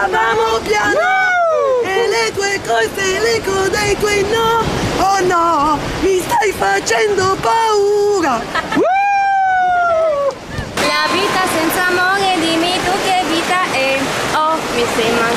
andavamo piano e le tue cose, l'eco dei tuoi no. Oh no, mi stai facendo paura. La vita senza amore, dimmi tu che vita è. Oh, mi stai